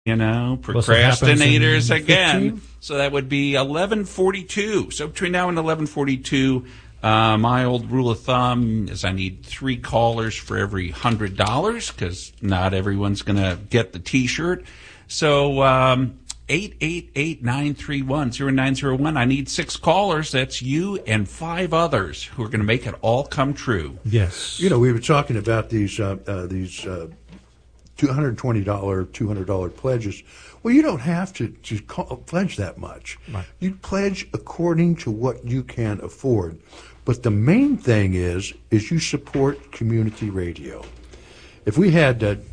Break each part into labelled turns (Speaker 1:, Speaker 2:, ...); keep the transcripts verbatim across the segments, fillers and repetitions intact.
Speaker 1: You know, procrastinators again. So that would be eleven forty-two. So between now and eleven forty-two, uh, my old rule of thumb is I need three callers for every one hundred dollars because not everyone's going to get the T-shirt. So um, eight eight eight, nine three one, zero nine zero one. I need six callers. That's you and five others who are going to make it all come true.
Speaker 2: Yes.
Speaker 3: You know, we were talking about these uh, uh, these uh, two hundred twenty dollars, two hundred dollars pledges. Well, you don't have to, to call, pledge that much.
Speaker 2: Right.
Speaker 3: You pledge according to what you can afford. But the main thing is, is you support community radio. If we had uh,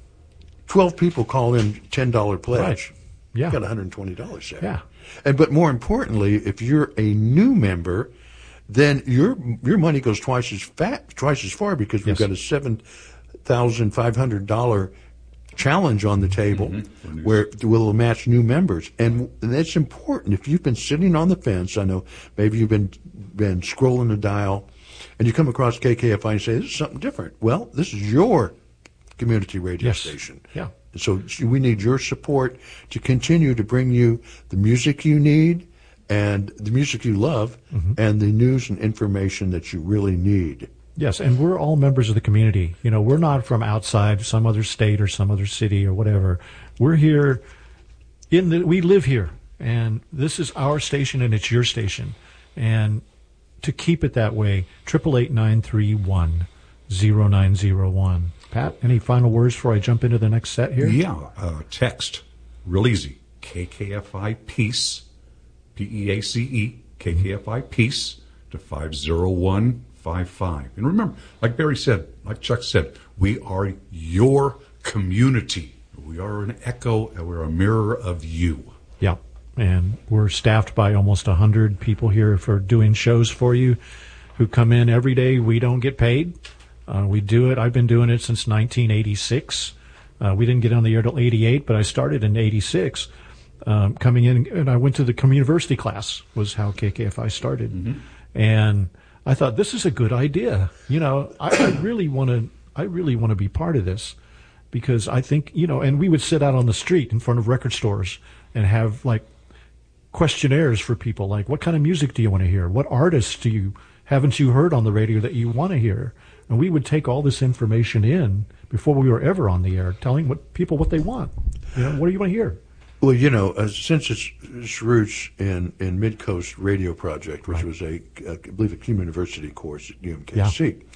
Speaker 3: twelve people call in ten dollars pledge,
Speaker 2: right. Yeah.
Speaker 3: you got one hundred twenty dollars there.
Speaker 2: Yeah.
Speaker 3: And but more importantly, if you're a new member, then your your money goes twice as fat, twice as far because we've
Speaker 2: yes.
Speaker 3: got a seven thousand five hundred dollars challenge on the table
Speaker 4: mm-hmm.
Speaker 3: where we'll match new members. And, and that's important. If you've been sitting on the fence, I know maybe you've been been scrolling the dial, and you come across K K F I and say, this is something different. Well, this is your community radio
Speaker 2: yes.
Speaker 3: station.
Speaker 2: Yeah.
Speaker 3: So we need your support to continue to bring you the music you need and the music you love
Speaker 2: mm-hmm.
Speaker 3: and the news and information that you really need.
Speaker 2: Yes, and we're all members of the community. You know, we're not from outside some other state or some other city or whatever. We're here in the, we live here, and this is our station and it's your station. And to keep it that way, triple eight nine three one zero nine zero one. Pat, any final words before I jump into the next set here?
Speaker 4: Yeah, uh, text, real easy, K K F I Peace, P E A C E, K K F I Peace to five zero one five five. And remember, like Barry said, like Chuck said, we are your community. We are an echo and we're a mirror of you.
Speaker 2: Yeah, and we're staffed by almost one hundred people here for doing shows for you who come in every day. We don't get paid. Uh, we do it. I've been doing it since nineteen eighty-six. Uh, we didn't get on the air till eighty-eight, but I started in eighty-six. Um, coming in, and I went to the communiversity class was how K K F I started.
Speaker 4: Mm-hmm.
Speaker 2: And I thought, this is a good idea. You know, I, I really want to. I really want to be part of this because I think, you know. And we would sit out on the street in front of record stores and have like questionnaires for people, like, what kind of music do you want to hear? What artists do you haven't you heard on the radio that you want to hear? And we would take all this information in before we were ever on the air, telling what people what they want. You know, what do you want to hear?
Speaker 3: Well, you know, uh, since its, its roots in, in Mid-Coast Radio Project, which
Speaker 2: right. was,
Speaker 3: a, a, I believe, a Community course at U M K C,
Speaker 2: yeah.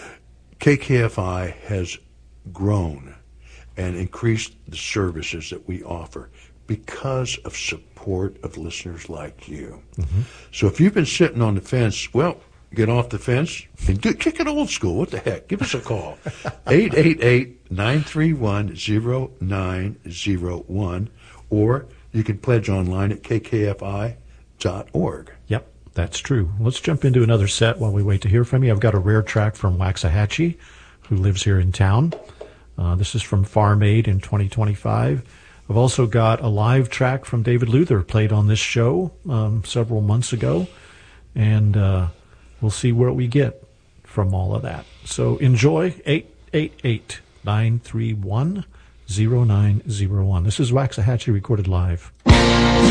Speaker 3: K K F I has grown and increased the services that we offer because of support of listeners like you.
Speaker 2: Mm-hmm.
Speaker 3: So if you've been sitting on the fence, well, get off the fence and get, kick it old school. What the heck? Give us a call. eight eight eight, nine three one, zero nine zero one. Or you can pledge online at k k f i dot org.
Speaker 2: Yep, that's true. Let's jump into another set while we wait to hear from you. I've got a rare track from Waxahachie, who lives here in town. Uh, this is from Farm Aid in twenty twenty-five. I've also got a live track from David Luther, played on this show um, several months ago. And uh, we'll see what we get from all of that. So enjoy. Eight eight eight, nine three one, zero nine zero one. This is Waxahachie recorded live.